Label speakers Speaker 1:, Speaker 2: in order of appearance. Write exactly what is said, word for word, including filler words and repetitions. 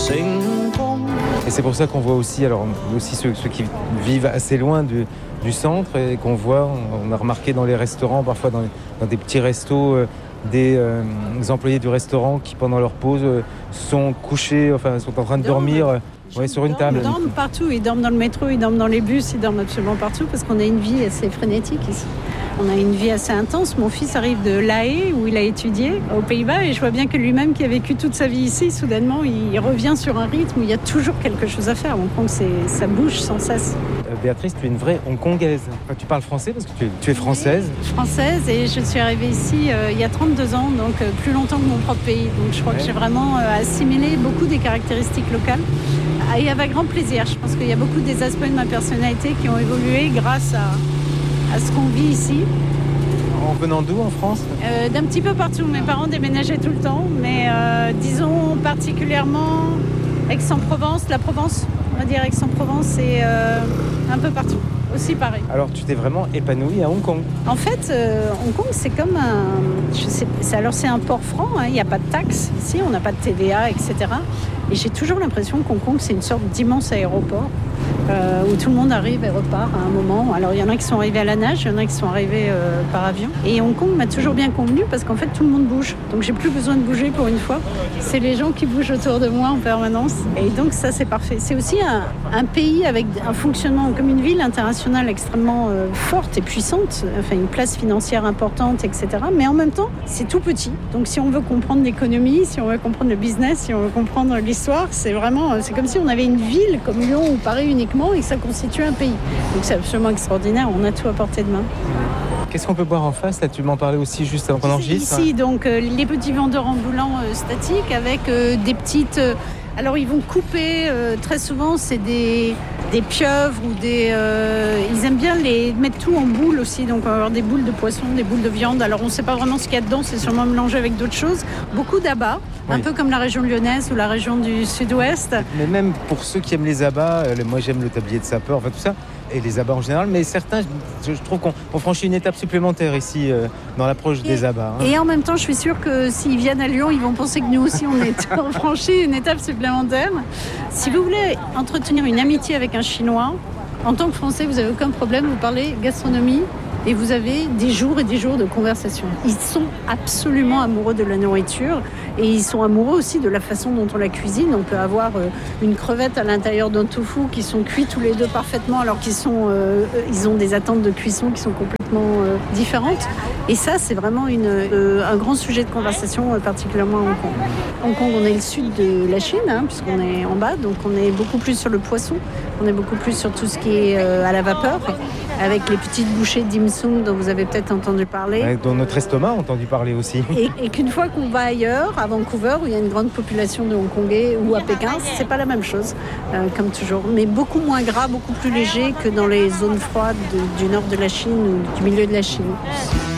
Speaker 1: Et c'est pour ça qu'on voit aussi, alors aussi ceux, ceux qui vivent assez loin du, du centre et qu'on voit, on, on a remarqué dans les restaurants, parfois dans, les, dans des petits restos, euh, des, euh, des employés du restaurant qui pendant leur pause euh, sont couchés, enfin sont en train de dormir euh, ouais, sur une table.
Speaker 2: Ils dorment partout, ils dorment dans le métro, ils dorment dans les bus, ils dorment absolument partout parce qu'on a une vie assez frénétique ici. On a une vie assez intense. Mon fils arrive de La Haye, où il a étudié aux Pays-Bas, et je vois bien que lui-même, qui a vécu toute sa vie ici, soudainement, il revient sur un rythme où il y a toujours quelque chose à faire. Hong Kong, c'est, ça bouge sans cesse.
Speaker 1: Euh, Béatrice, tu es une vraie Hongkongaise. Enfin, tu parles français parce que tu es, tu es française.
Speaker 2: Oui, française, et je suis arrivée ici euh, il y a trente-deux ans, donc euh, plus longtemps que mon propre pays. Donc je crois ouais. que j'ai vraiment euh, assimilé beaucoup des caractéristiques locales. Et avec grand plaisir. Je pense qu'il y a beaucoup des aspects de ma personnalité qui ont évolué grâce à... à ce qu'on vit ici.
Speaker 1: En venant d'où en France ?
Speaker 2: euh, D'un petit peu partout. Mes parents déménageaient tout le temps, mais euh, disons particulièrement Aix-en-Provence, la Provence, on va dire Aix-en-Provence et euh, un peu partout. Aussi pareil.
Speaker 1: Alors tu t'es vraiment épanouie à Hong Kong ?
Speaker 2: En fait, euh, Hong Kong c'est comme un, je sais, c'est, alors c'est un port franc, hein, il n'y a pas de taxes ici, on n'a pas de T V A, et cetera. Et j'ai toujours l'impression qu'Hong Kong c'est une sorte d'immense aéroport euh, où tout le monde arrive et repart à un moment. Alors il y en a qui sont arrivés à la nage, il y en a qui sont arrivés euh, par avion. Et Hong Kong m'a toujours bien convenu parce qu'en fait tout le monde bouge. Donc j'ai plus besoin de bouger pour une fois. C'est les gens qui bougent autour de moi en permanence. Et donc ça c'est parfait. C'est aussi un, un pays avec un fonctionnement comme une ville internationale extrêmement euh, forte et puissante, enfin une place financière importante, et cetera. Mais en même temps c'est tout petit. Donc si on veut comprendre l'économie, si on veut comprendre le business, si on veut comprendre l'histoire, c'est vraiment, c'est comme si on avait une ville comme Lyon ou Paris uniquement et que ça constitue un pays. Donc c'est absolument extraordinaire, on a tout à portée de main.
Speaker 1: Qu'est-ce qu'on peut boire en face ? Là, tu m'en parlais aussi juste avant qu'on enregistre.
Speaker 2: Ici, donc euh, les petits vendeurs ambulants euh, statiques avec euh, des petites... Euh, alors ils vont couper, euh, très souvent c'est des, des pieuvres ou des... Euh, ils aiment bien les mettre tout en boules aussi, donc on va avoir des boules de poisson, des boules de viande. Alors on ne sait pas vraiment ce qu'il y a dedans, c'est sûrement mélangé avec d'autres choses. Beaucoup d'abats, oui. Un peu comme la région lyonnaise ou la région du sud-ouest.
Speaker 1: Mais même pour ceux qui aiment les abats, euh, moi j'aime le tablier de sapeur, enfin tout ça, et les abats en général, mais certains, je, je trouve qu'on on franchit une étape supplémentaire ici euh, dans l'approche et, des abats. Hein.
Speaker 2: Et en même temps, je suis sûre que s'ils viennent à Lyon, ils vont penser que nous aussi, on est on franchit une étape supplémentaire. Si vous voulez entretenir une amitié avec un Chinois, en tant que Français, vous n'avez aucun problème, vous parlez gastronomie et vous avez des jours et des jours de conversation. Ils sont absolument amoureux de la nourriture et ils sont amoureux aussi de la façon dont on la cuisine. On peut avoir une crevette à l'intérieur d'un tofu qui sont cuits tous les deux parfaitement alors qu'ils sont, euh, ils ont des attentes de cuisson qui sont complètement euh, différentes. Et ça, c'est vraiment une, euh, un grand sujet de conversation, euh, particulièrement à Hong Kong. Hong Kong, on est le sud de la Chine, hein, puisqu'on est en bas, donc on est beaucoup plus sur le poisson, on est beaucoup plus sur tout ce qui est euh, à la vapeur, avec les petites bouchées de dim sum dont vous avez peut-être entendu parler.
Speaker 1: Ouais, dont notre estomac a entendu parler aussi.
Speaker 2: Et, et qu'une fois qu'on va ailleurs, à Vancouver, où il y a une grande population de Hongkongais, ou à Pékin, c'est pas la même chose, euh, comme toujours. Mais beaucoup moins gras, beaucoup plus léger que dans les zones froides de, du nord de la Chine ou du milieu de la Chine.